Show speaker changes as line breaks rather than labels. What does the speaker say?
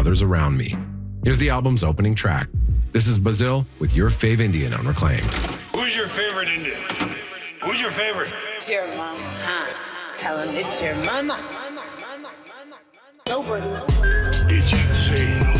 others around me. Here's the album's opening track. This is Bazil with Your Fave Indian on Reclaimed.
Who's your favorite Indian? Who's your favorite?
It's your mama. Tell him it's your mama. Nobody.
Did you say